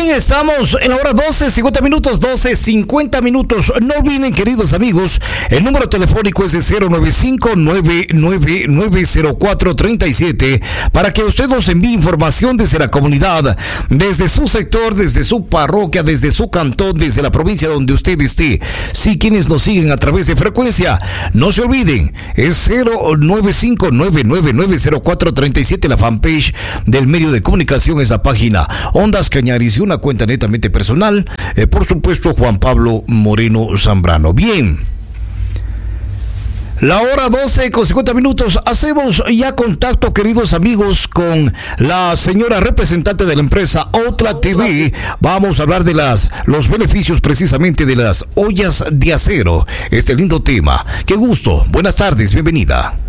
Bien, estamos en la hora 12:50 minutos, 12:50 minutos. No olviden, queridos amigos, el número telefónico es de 095-999-0437 para que usted nos envíe información desde la comunidad, desde su sector, desde su parroquia, desde su cantón, desde la provincia donde usted esté. Si quienes nos siguen a través de frecuencia, no se olviden, es 095-999-0437, la fanpage del medio de comunicación, esa página Ondas Cañaris, y una cuenta netamente personal, por supuesto, Juan Pablo Moreno Zambrano. Bien, la hora 12:50 minutos. Hacemos ya contacto, queridos amigos, con la señora representante de la empresa Outla TV. Vamos a hablar de los beneficios precisamente de las ollas de acero. Este lindo tema. Qué gusto. Buenas tardes, bienvenida.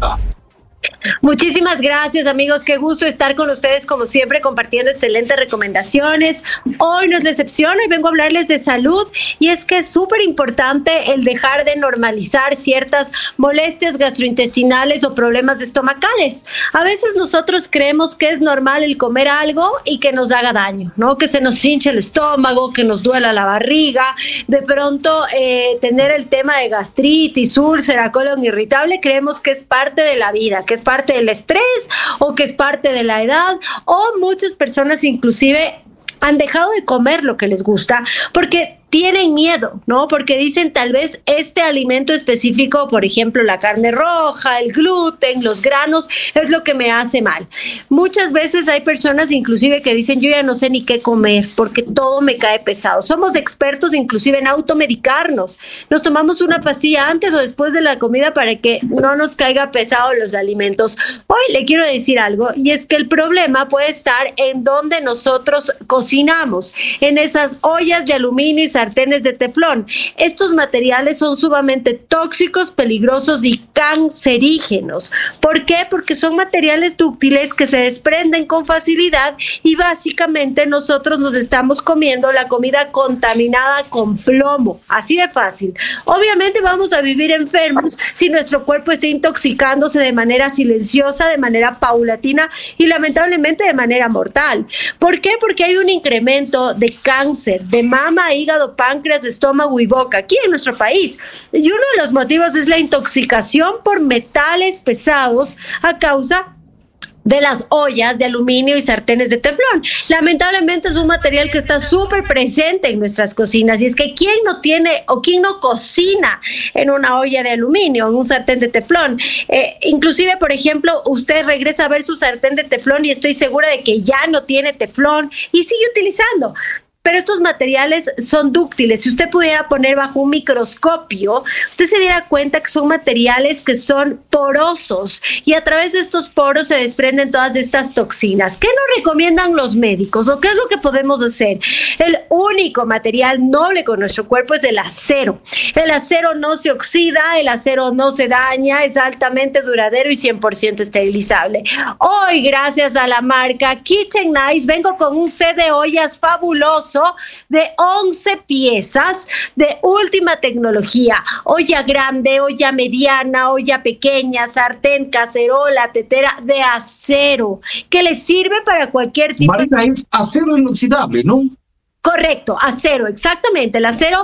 Muchísimas gracias, amigos, qué gusto estar con ustedes como siempre compartiendo excelentes recomendaciones. Hoy no es la excepción, hoy vengo a hablarles de salud, y es que es súper importante el dejar de normalizar ciertas molestias gastrointestinales o problemas estomacales. A veces nosotros creemos que es normal el comer algo y que nos haga daño, ¿no? Que se nos hinche el estómago, que nos duela la barriga, de pronto tener el tema de gastritis, úlcera, colon irritable, creemos que es parte de la vida, que es parte del estrés o que es parte de la edad, o muchas personas inclusive han dejado de comer lo que les gusta porque tienen miedo, ¿no? Porque dicen tal vez este alimento específico, por ejemplo, la carne roja, el gluten, los granos, es lo que me hace mal. Muchas veces hay personas inclusive que dicen, yo ya no sé ni qué comer porque todo me cae pesado. Somos expertos inclusive en automedicarnos. Nos tomamos una pastilla antes o después de la comida para que no nos caiga pesado los alimentos. Hoy le quiero decir algo, y es que el problema puede estar en donde nosotros cocinamos, en esas ollas de aluminio y sartenes de teflón. Estos materiales son sumamente tóxicos, peligrosos y cancerígenos. ¿Por qué? Porque son materiales dúctiles que se desprenden con facilidad, y básicamente nosotros nos estamos comiendo la comida contaminada con plomo, así de fácil. Obviamente vamos a vivir enfermos si nuestro cuerpo está intoxicándose de manera silenciosa, de manera paulatina y lamentablemente de manera mortal. ¿Por qué? Porque hay un incremento de cáncer de mama, hígado, páncreas, estómago y boca aquí en nuestro país. Y uno de los motivos es la intoxicación por metales pesados a causa de las ollas de aluminio y sartenes de teflón. Lamentablemente es un material que está súper presente en nuestras cocinas, y es que ¿quién no tiene o quién no cocina en una olla de aluminio, en un sartén de teflón? Inclusive, por ejemplo, usted regresa a ver su sartén de teflón y estoy segura de que ya no tiene teflón y sigue utilizando. Pero estos materiales son dúctiles. Si usted pudiera poner bajo un microscopio, usted se diera cuenta que son materiales que son porosos, y a través de estos poros se desprenden todas estas toxinas. ¿Qué nos recomiendan los médicos o qué es lo que podemos hacer? El único material noble con nuestro cuerpo es el acero. El acero no se oxida, el acero no se daña, es altamente duradero y 100% esterilizable. Hoy, gracias a la marca Kitchen Nice, vengo con un set de ollas fabuloso de 11 piezas de última tecnología: olla grande, olla mediana, olla pequeña, sartén, cacerola, tetera de acero, que le sirve para cualquier tipo. Marina, es acero inoxidable, ¿no? Correcto, acero, exactamente. El acero,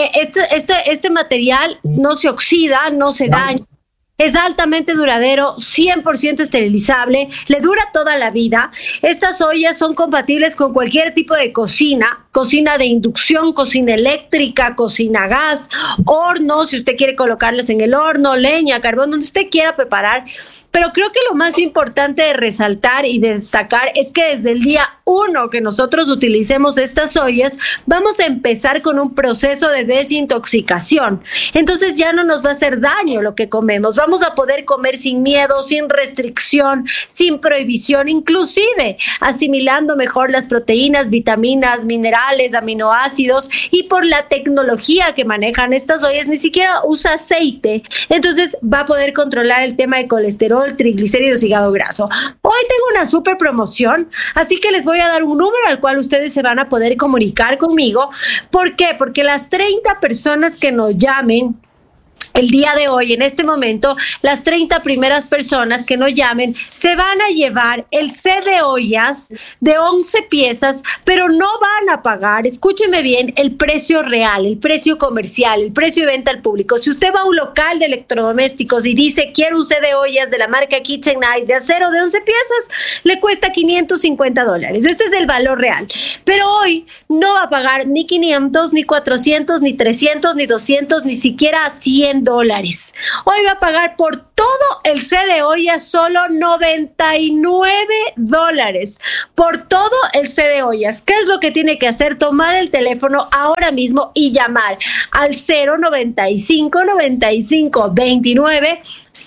este material no se oxida, no se daña. Es altamente duradero, 100% esterilizable, le dura toda la vida. Estas ollas son compatibles con cualquier tipo de cocina de inducción, cocina eléctrica, cocina a gas, horno, si usted quiere colocarlas en el horno, leña, carbón, donde usted quiera preparar. Pero creo que lo más importante de resaltar y de destacar es que desde el día 1 que nosotros utilicemos estas ollas, vamos a empezar con un proceso de desintoxicación. Entonces ya no nos va a hacer daño lo que comemos. Vamos a poder comer sin miedo, sin restricción, sin prohibición, inclusive asimilando mejor las proteínas, vitaminas, minerales, aminoácidos, y por la tecnología que manejan estas ollas, ni siquiera usa aceite. Entonces va a poder controlar el tema de colesterol, triglicéridos y hígado graso. Hoy tengo una súper promoción, así que les voy a dar un número al cual ustedes se van a poder comunicar conmigo. ¿Por qué? Porque las 30 personas que nos llamen el día de hoy, en este momento, las 30 primeras personas que nos llamen se van a llevar el set de ollas de 11 piezas, pero no van a pagar, escúcheme bien, el precio real, el precio comercial, el precio de venta al público. Si usted va a un local de electrodomésticos y dice, quiero un set de ollas de la marca Kitchen Nice de acero de 11 piezas, le cuesta $550. Este es el valor real. Pero hoy no va a pagar ni 500, ni 400, ni 300, ni 200, ni siquiera $100. Hoy va a pagar por todo el set de ollas solo $99. Por todo el set de ollas. ¿Qué es lo que tiene que hacer? Tomar el teléfono ahora mismo y llamar al 095 95 29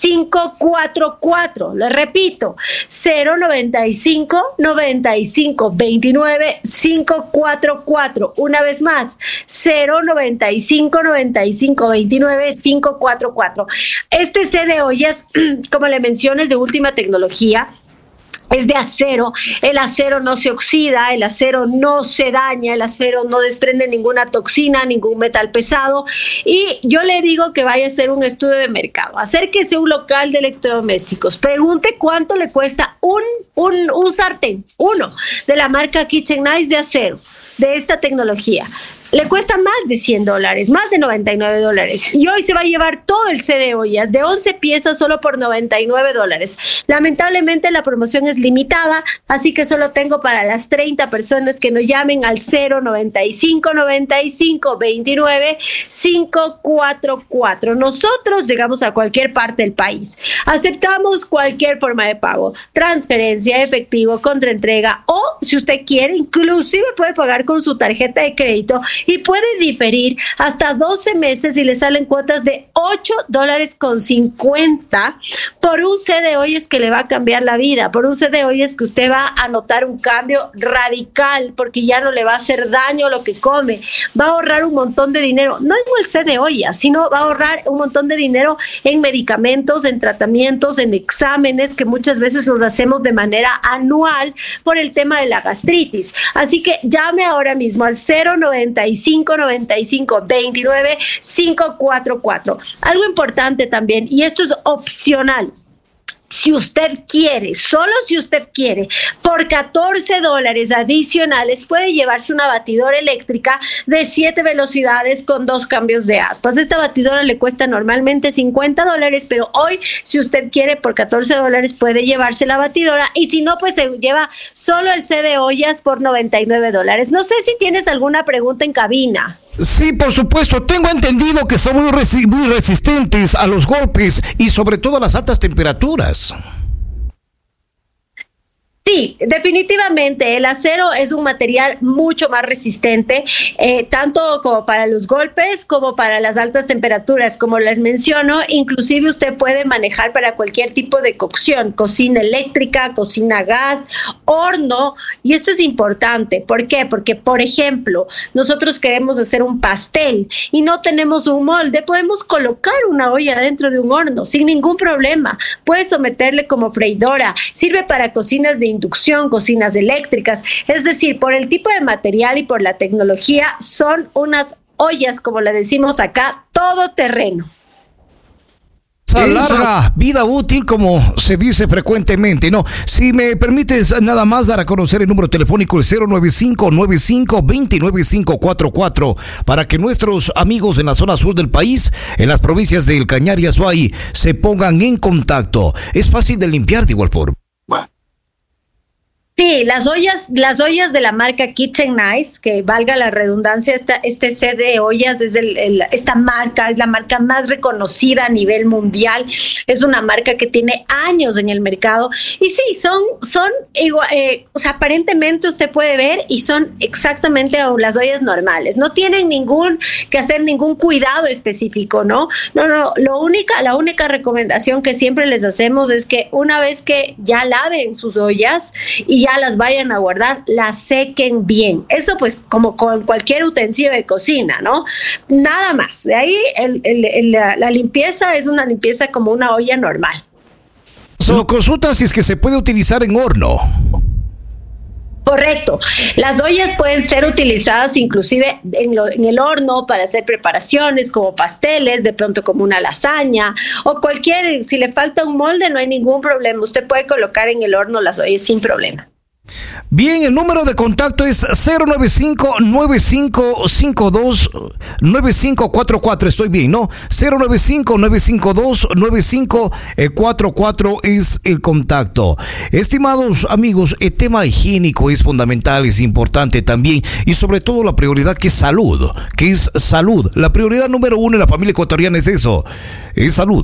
544. Le repito, 095 95 29 544. Una vez más, 095 95 29 544. Este set de ollas, como le mencioné, es de última tecnología. Es de acero, el acero no se oxida, el acero no se daña, el acero no desprende ninguna toxina, ningún metal pesado. Y yo le digo que vaya a hacer un estudio de mercado. Acérquese a un local de electrodomésticos. Pregunte cuánto le cuesta un sartén, uno, de la marca Kitchen Nice de acero, de esta tecnología. Le cuesta más de $100, más de $99. Y hoy se va a llevar todo el set de ollas de 11 piezas solo por $99. Lamentablemente la promoción es limitada, así que solo tengo para las 30 personas que nos llamen al 095 95 29 544. Nosotros llegamos a cualquier parte del país. Aceptamos cualquier forma de pago, transferencia, efectivo, contraentrega o, si usted quiere, inclusive puede pagar con su tarjeta de crédito y puede diferir hasta 12 meses y le salen cuotas de $8.50 por un set de ollas que le va a cambiar la vida, por un set de ollas que usted va a notar un cambio radical porque ya no le va a hacer daño lo que come, va a ahorrar un montón de dinero, no en el set de ollas, sino va a ahorrar un montón de dinero en medicamentos, en tratamientos, en exámenes que muchas veces los hacemos de manera anual por el tema de la gastritis. Así que llame ahora mismo al 095 95 29 544. Algo importante también, y esto es opcional. Si usted quiere, solo si usted quiere, por $14 adicionales puede llevarse una batidora eléctrica de 7 velocidades con 2 cambios de aspas. Esta batidora le cuesta normalmente $50, pero hoy, si usted quiere, por $14 puede llevarse la batidora, y si no, pues se lleva solo el set de ollas por $99. No sé si tienes alguna pregunta en cabina. Sí, por supuesto. Tengo entendido que son muy resistentes a los golpes y sobre todo a las altas temperaturas. Sí, definitivamente el acero es un material mucho más resistente, tanto como para los golpes como para las altas temperaturas. Como les menciono, inclusive usted puede manejar para cualquier tipo de cocción, cocina eléctrica, cocina a gas, horno, y esto es importante. ¿Por qué? Porque, por ejemplo, nosotros queremos hacer un pastel y no tenemos un molde, podemos colocar una olla dentro de un horno sin ningún problema. Puede someterle como freidora, sirve para cocinas de inducción, cocinas eléctricas, es decir, por el tipo de material y por la tecnología, son unas ollas, como le decimos acá, todoterreno. Larga vida útil, como se dice frecuentemente, ¿no? Si me permites nada más dar a conocer el número telefónico, el 095 95 29 544, para que nuestros amigos en la zona sur del país, en las provincias de El Cañar y Azuay, se pongan en contacto. Es fácil de limpiar de igual forma. Sí, las ollas de la marca Kitchen Nice, que valga la redundancia, este set de ollas es esta marca es la marca más reconocida a nivel mundial. Es una marca que tiene años en el mercado y sí, son igual, o sea, aparentemente usted puede ver y son exactamente las ollas normales. No tienen que hacer ningún cuidado específico, ¿no? No, la única recomendación que siempre les hacemos es que una vez que ya laven sus ollas y ya las vayan a guardar, las sequen bien. Eso pues como con cualquier utensilio de cocina, ¿no? Nada más. De ahí la limpieza es una limpieza como una olla normal. Consulta si es que se puede utilizar en horno. Correcto. Las ollas pueden ser utilizadas inclusive en el horno para hacer preparaciones como pasteles, de pronto como una lasaña o cualquier, si le falta un molde no hay ningún problema. Usted puede colocar en el horno las ollas sin problema. Bien, el número de contacto es 095-9552-9544. Estoy bien, ¿no? 095-952-9544 es el contacto. Estimados amigos, el tema higiénico es fundamental, es importante también, y sobre todo la prioridad que es salud, La prioridad número uno en la familia ecuatoriana es eso, es salud.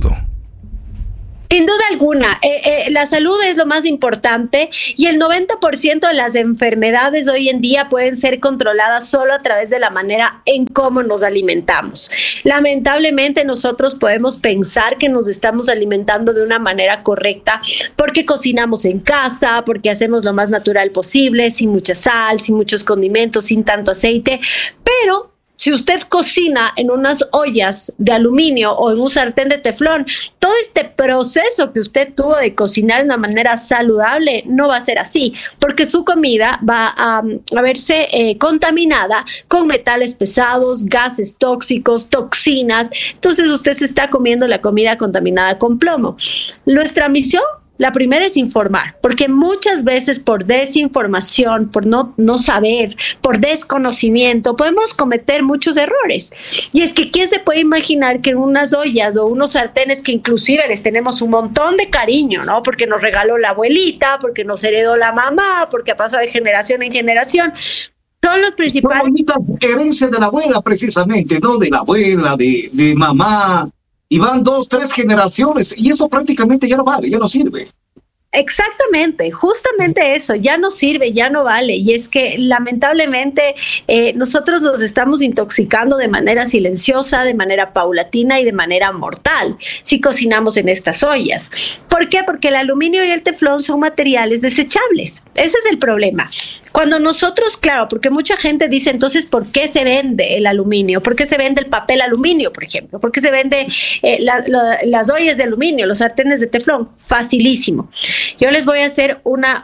Sin duda alguna, la salud es lo más importante y el 90% de las enfermedades hoy en día pueden ser controladas solo a través de la manera en cómo nos alimentamos. Lamentablemente nosotros podemos pensar que nos estamos alimentando de una manera correcta porque cocinamos en casa, porque hacemos lo más natural posible, sin mucha sal, sin muchos condimentos, sin tanto aceite, pero si usted cocina en unas ollas de aluminio o en un sartén de teflón, todo este proceso que usted tuvo de cocinar de una manera saludable no va a ser así, porque su comida va a verse contaminada con metales pesados, gases tóxicos, toxinas. Entonces usted se está comiendo la comida contaminada con plomo. Nuestra misión, la primera es informar, porque muchas veces por desinformación, por no saber, por desconocimiento, podemos cometer muchos errores. Y es que ¿quién se puede imaginar que en unas ollas o unos sartenes que inclusive les tenemos un montón de cariño, ¿no? Porque nos regaló la abuelita, porque nos heredó la mamá, porque ha pasado de generación en generación, son los principales... Herencia de la abuela precisamente, ¿no? De la abuela, de mamá... Y van 2, 3 generaciones y eso prácticamente ya no vale, ya no sirve. Exactamente, justamente eso, ya no sirve, ya no vale. Y es que lamentablemente nosotros nos estamos intoxicando de manera silenciosa, de manera paulatina y de manera mortal si cocinamos en estas ollas. ¿Por qué? Porque el aluminio y el teflón son materiales desechables. Ese es el problema. Cuando nosotros, claro, porque mucha gente dice, entonces, ¿por qué se vende el aluminio? ¿Por qué se vende el papel aluminio, por ejemplo? ¿Por qué se vende las ollas de aluminio, los sartenes de teflón? Facilísimo. Yo les voy a hacer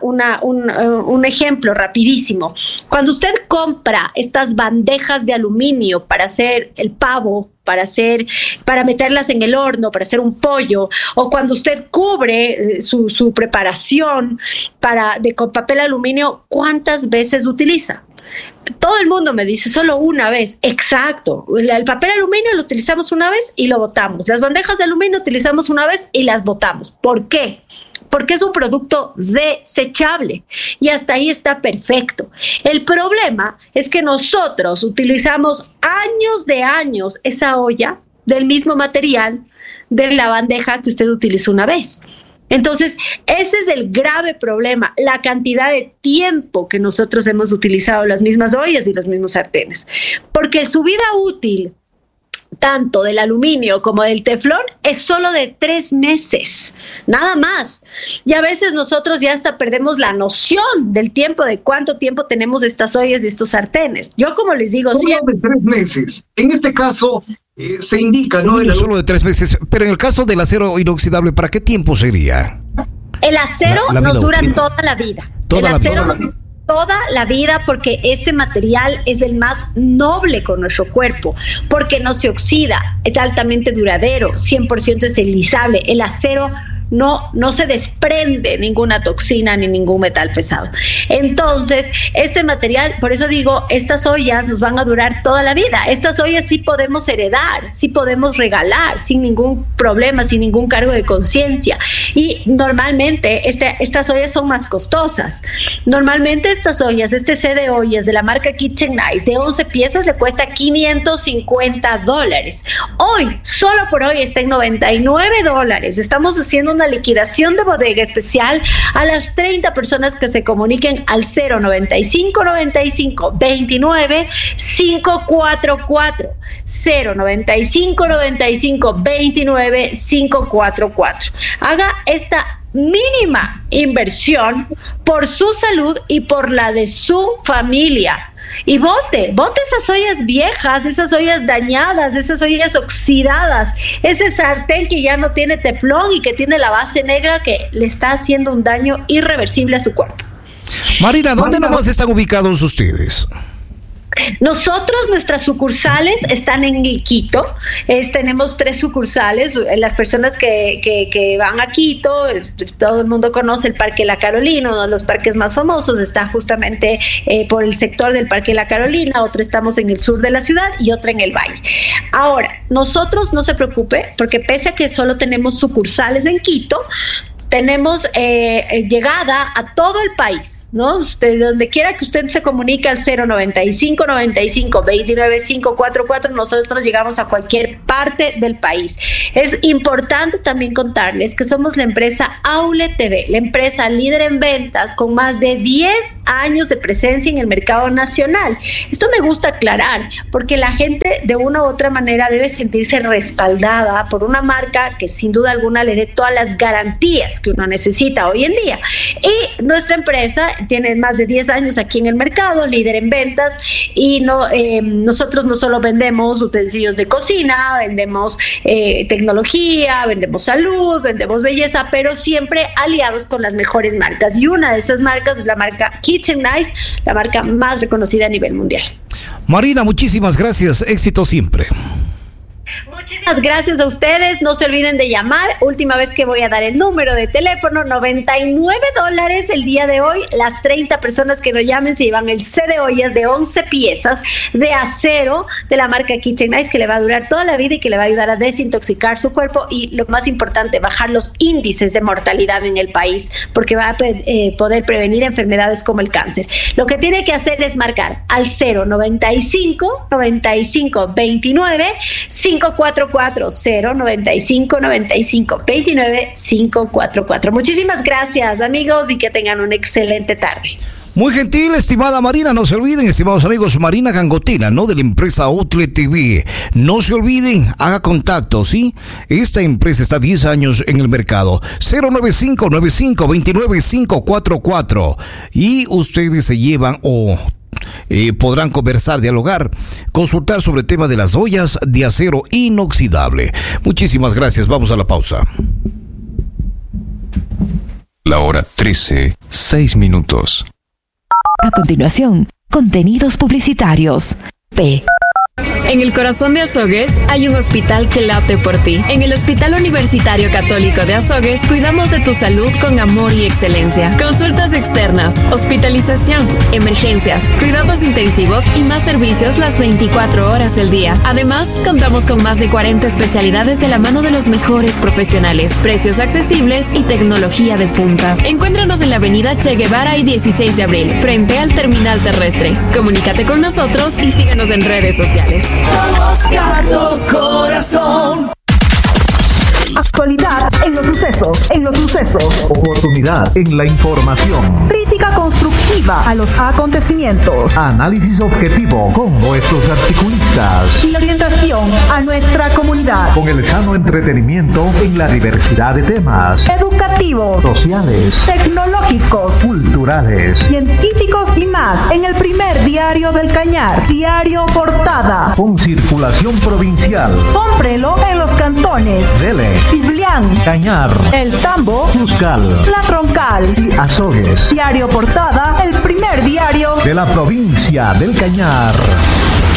un ejemplo rapidísimo. Cuando usted compra estas bandejas de aluminio para hacer el pavo, para meterlas en el horno, para hacer un pollo, o cuando usted cubre su preparación con papel aluminio, ¿cuántas veces utiliza? Todo el mundo me dice solo una vez. Exacto. El papel aluminio lo utilizamos una vez y lo botamos. Las bandejas de aluminio utilizamos una vez y las botamos. ¿Por qué? Porque es un producto desechable y hasta ahí está perfecto. El problema es que nosotros utilizamos años de años esa olla del mismo material de la bandeja que usted utilizó una vez. Entonces, ese es el grave problema, la cantidad de tiempo que nosotros hemos utilizado las mismas ollas y los mismos sartenes. Porque su vida útil, tanto del aluminio como del teflón, es solo de 3 meses, nada más. Y a veces nosotros ya hasta perdemos la noción del tiempo, de cuánto tiempo tenemos estas ollas y estos sartenes. Yo, como les digo, siempre... de 3 meses. En este caso, se indica, ¿no? Solo de 3 meses, pero en el caso del acero inoxidable, ¿para qué tiempo sería? El acero nos dura toda la vida. Toda la vida, porque este material es el más noble con nuestro cuerpo, porque no se oxida, es altamente duradero, 100% esterilizable. El acero no se desprende ninguna toxina ni ningún metal pesado. Entonces, este material, por eso digo, estas ollas nos van a durar toda la vida. Estas ollas sí podemos heredar, sí podemos regalar sin ningún problema, sin ningún cargo de conciencia. Y normalmente estas ollas son más costosas. Normalmente estas ollas, este set de ollas de la marca Kitchen Nice de 11 piezas le cuesta $550. Hoy, solo por hoy, está en $99. Estamos haciendo una liquidación de bodega especial a las 30 personas que se comuniquen al 095 95 29 544 095 95 29 544. Haga esta mínima inversión por su salud y por la de su familia. Y bote esas ollas viejas, esas ollas dañadas, esas ollas oxidadas, ese sartén que ya no tiene teflón y que tiene la base negra que le está haciendo un daño irreversible a su cuerpo. Marina, ¿dónde nomás están ubicados ustedes? Nosotros, nuestras sucursales están en Quito. Tenemos 3 sucursales. Las personas que van a Quito, todo el mundo conoce el Parque La Carolina, uno de los parques más famosos. Está justamente por el sector del Parque La Carolina. Otro estamos en el sur de la ciudad y otra en el valle. Ahora, nosotros, no se preocupe, porque pese a que solo tenemos sucursales en Quito, tenemos llegada a todo el país, ¿no? Usted, donde quiera que usted se comunique al 095 95 29 544, nosotros llegamos a cualquier parte del país. Es importante también contarles que somos la empresa Outlet TV, la empresa líder en ventas con más de 10 años de presencia en el mercado nacional. Esto me gusta aclarar, porque la gente de una u otra manera debe sentirse respaldada por una marca que sin duda alguna le dé todas las garantías que uno necesita hoy en día. Y nuestra empresa tiene más de 10 años aquí en el mercado, líder en ventas, y nosotros no solo vendemos utensilios de cocina, vendemos tecnología, vendemos salud, vendemos belleza, pero siempre aliados con las mejores marcas. Y una de esas marcas es la marca Kitchen Nice, la marca más reconocida a nivel mundial. Marina, muchísimas gracias. Éxito siempre. Muchísimas gracias a ustedes. No se olviden de llamar. Última vez que voy a dar el número de teléfono, $99 el día de hoy. Las 30 personas que nos llamen se llevan el set de ollas de 11 piezas de acero de la marca Kitchen Nice, que le va a durar toda la vida y que le va a ayudar a desintoxicar su cuerpo y, lo más importante, bajar los índices de mortalidad en el país, porque va a poder prevenir enfermedades como el cáncer. Lo que tiene que hacer es marcar al 095 95 29 544, 095 95 29 544. Muchísimas gracias, amigos, y que tengan una excelente tarde. Muy gentil, estimada Marina. No se olviden, estimados amigos, Marina Gangotina, ¿no? De la empresa Outlet TV. No se olviden, haga contacto, ¿sí? Esta empresa está 10 años en el mercado. 095 95 29 544. Y ustedes se llevan podrán conversar, dialogar, consultar sobre el tema de las ollas de acero inoxidable. Muchísimas gracias. Vamos a la pausa. La hora 13, 6 minutos. A continuación, contenidos publicitarios. En el corazón de Azogues hay un hospital que late por ti. En el Hospital Universitario Católico de Azogues cuidamos de tu salud con amor y excelencia. Consultas externas, hospitalización, emergencias, cuidados intensivos y más servicios las 24 horas del día. Además, contamos con más de 40 especialidades de la mano de los mejores profesionales, precios accesibles y tecnología de punta. Encuéntranos en la avenida Che Guevara y 16 de abril, frente al terminal terrestre. Comunícate con nosotros y síguenos en redes sociales. Somos Cardo Corazón. Actualidad en los sucesos. Oportunidad en la información. Crítica constructiva a los acontecimientos. Análisis objetivo con nuestros articulistas. Y orientación a nuestra comunidad. Con el sano entretenimiento en la diversidad de temas. Educativos, sociales, tecnológicos, culturales, científicos y más en el primer diario del Cañar. Diario Portada. Con circulación provincial. Cómprelo en los cantones Dele, Ciblián, Cañar, El Tambo, Cuscal, La Troncal y Azogues. Diario Portada, el primer diario de la provincia del Cañar.